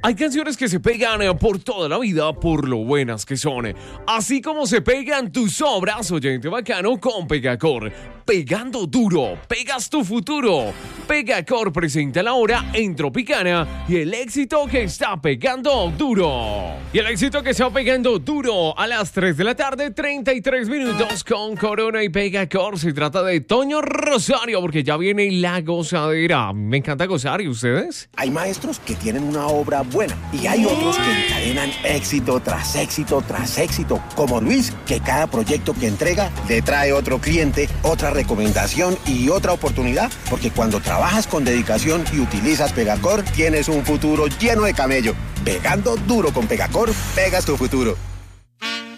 Hay canciones que se pegan por toda la vida por lo buenas que son. Así como se pegan tus obras, oyente bacano, con Pegacor. Pegando duro, pegas tu futuro. Pegacor presenta la hora en Tropicana y el éxito que está pegando duro. Y el éxito que está pegando duro a las 3 de la tarde, 33 minutos con Corona y Pegacor. Se trata de Toño Rosario, porque ya viene la gozadera. Me encanta gozar, ¿y ustedes? Hay maestros que tienen una obra buena y hay otros que encadenan éxito tras éxito tras éxito, como Luis, que cada proyecto que entrega le trae otro cliente, otra recomendación y otra oportunidad, porque cuando trabajas con dedicación y utilizas Pegacor, tienes un futuro lleno de camello. Pegando duro con Pegacor, pegas tu futuro.